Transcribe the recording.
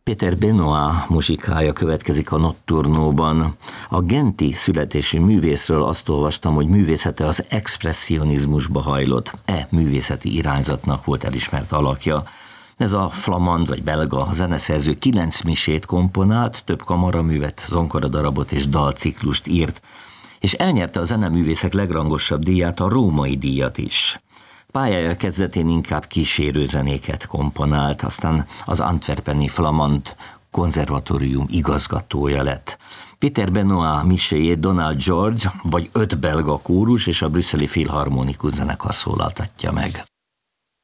Peter Benoit muzsikája következik a Nocturnóban. A genti születésű művészről azt olvastam, hogy művészete az expresszionizmusba hajlott. Művészeti irányzatnak volt elismert alakja. Ez a flamand vagy belga zeneszerző 9 misét komponált, több kamaraművet, zongoradarabot és dalciklust írt, és elnyerte a zeneművészek legrangosabb díját, a Római díjat is. Pályája kezdetén inkább kísérőzenéket komponált, aztán az Antwerpeni Flamand konzervatórium igazgatója lett. Peter Benoit miséjét Donald George, vagy 5 belga kórus és a brüsszeli filharmonikus zenekar szólaltatja meg.